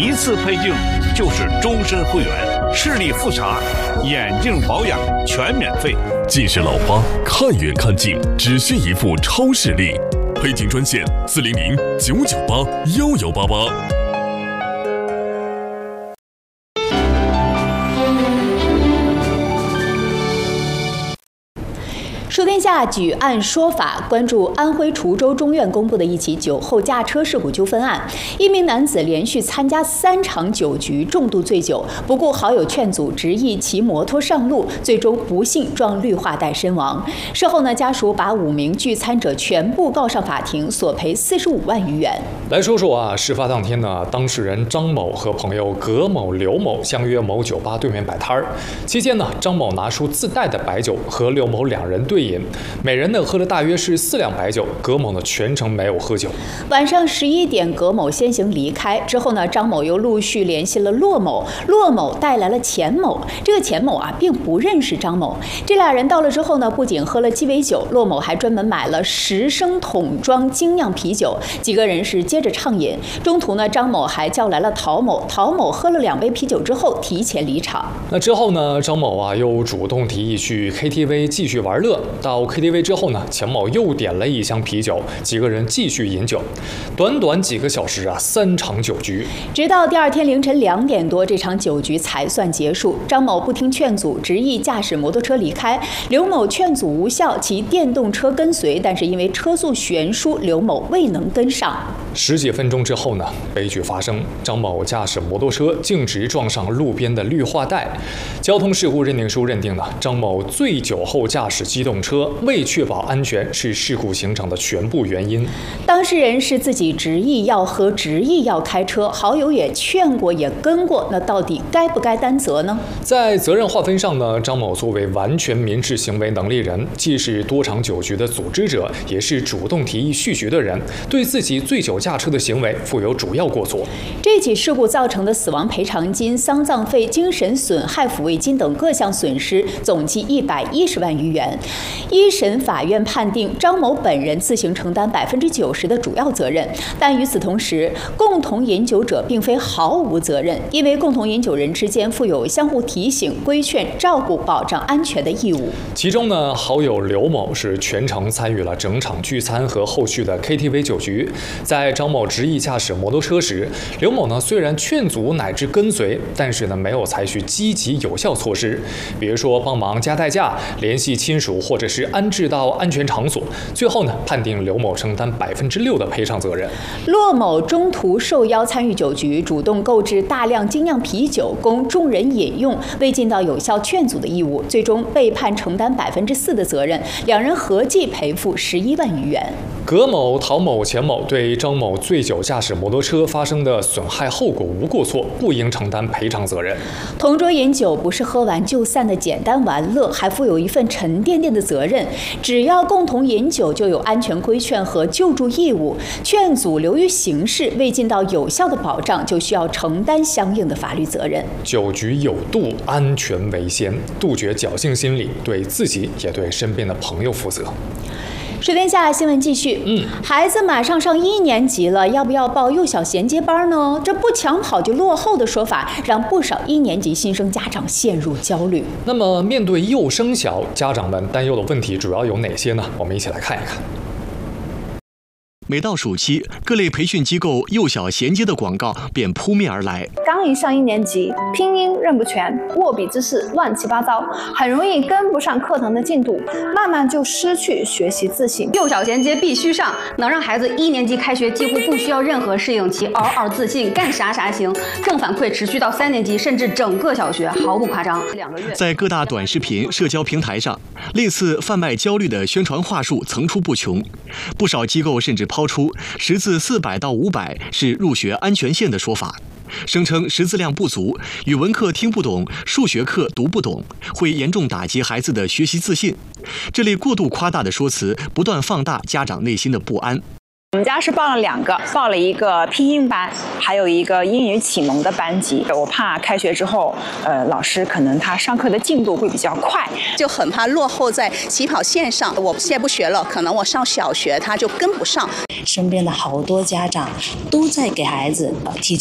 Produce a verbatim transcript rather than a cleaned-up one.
一次配镜就是终身会员，视力复查、眼镜保养全免费。 近视老花看远看近，只需一副超视力。配镜专线：四零零九九八幺幺八八。 说天下举案说法，关注安徽滁州中院公布的一起酒后驾车事故纠纷案。一名男子连续参加三场酒局，重度醉酒，不顾好友劝阻，执意骑摩托上路，最终不幸撞绿化带身亡。事后呢，家属把五名聚餐者全部告上法庭，索赔四十五万余元。 来说说啊，事发当天呢，当事人张某和朋友葛某、刘某相约某酒吧对面摆摊儿。期间呢，张某拿出自带的白酒和刘某两人对饮，每人呢喝了大约是四两白酒，葛某呢全程没有喝酒。 晚上十一点，葛某先行离开，之后呢，张某又陆续联系了骆某，骆某带来了钱某。这个钱某啊，并不认识张某。这俩人到了之后呢，不仅喝了鸡尾酒，骆某还专门买了十升桶装精酿啤酒。几个人是接着畅饮。中途呢，张某还叫来了陶某，陶某喝了两杯啤酒之后提前离场。 那之后呢，张某啊又主动提议去 K T V 继续玩乐。到 K T V 之后呢，钱某又点了一箱啤酒，几个人继续饮酒。短短几个小时啊，三场酒局， 直到第二天凌晨两点多，这场酒局才算结束。张某不听劝阻，执意驾驶摩托车离开。刘某劝阻无效，骑电动车跟随，但是因为车速悬殊，刘某未能跟上。 十几分钟之后呢，悲剧发生，张某驾驶摩托车径直撞上路边的绿化带。交通事故认定书认定呢，张某醉酒后驾驶机动车，未确保安全是事故形成的全部原因。 当事人是自己执意要喝，执意要开车，好友也劝过，也跟过，那到底该不该担责呢？ 在责任划分上呢，张某作为完全民事行为能力人，既是多场酒局的组织者，也是主动提议续局的人，对自己醉酒驾车的行为负有主要过错。 这起事故造成的死亡赔偿金、丧葬费、精神损害抚慰金等各项损失总计一百一十万余元。一审法院判定张某本人自行承担百分之九十的主要责任，但与此同时，共同饮酒者并非毫无责任，因为共同饮酒人之间负有相互提醒、规劝、照顾、保障安全的义务。 其中呢，好友刘某是全程参与了整场聚餐和后续的 K T V 酒局。在张某执意驾驶摩托车时，刘某呢虽然劝阻乃至跟随，但是呢没有采取积极有效措施，比如说帮忙加代驾、联系亲属或者是安置到安全场所。最后呢，判定刘某承担百分之六的赔偿责任。 骆某中途受邀参与酒局，主动购置大量精酿啤酒供众人饮用，未尽到有效劝阻的义务，最终被判承担百分之四的责任，两人合计赔付十一万余元。 葛某、陶某、钱某对张某醉酒驾驶摩托车发生的损害后果无过错，不应承担赔偿责任。 同桌饮酒不是喝完就散的简单玩乐，还负有一份沉甸甸的责任。只要共同饮酒，就有安全规劝和救助义务。劝阻流于形式，未尽到有效的保障，就需要承担相应的法律责任。 酒局有度，安全为先，杜绝侥幸心理，对自己也对身边的朋友负责。 水天下新闻继续。嗯，孩子马上上一年级了，要不要报幼小衔接班呢？这不抢跑就落后的说法，让不少一年级新生家长陷入焦虑。 那么，面对幼升小，家长们担忧的问题主要有哪些呢？我们一起来看一看。 每到暑期，各类培训机构幼小衔接的广告便扑面而来。 刚一上一年级，拼音认不全，握笔姿势乱七八糟，很容易跟不上课堂的进度，慢慢就失去学习自信。 幼小衔接必须上，能让孩子一年级开学几乎不需要任何适应期，嗷嗷自信，干啥啥行。正反馈持续到三年级，甚至整个小学，毫不夸张。两个月， 在各大短视频、社交平台上，类似贩卖焦虑的宣传话术层出不穷，不少机构甚至抛出识字四百到五百是入学安全线的说法，声称识字量不足、语文课听不懂、数学课读不懂，会严重打击孩子的学习自信。这类过度夸大的说辞，不断放大家长内心的不安。 我们家是报了两个，报了一个拼音班，还有一个英语启蒙的班级。我怕开学之后，呃，老师可能他上课的进度会比较快， 就很怕落后在起跑线上。我现在不学了，可能我上小学他就跟不上。 身边的好多家长都在给孩子提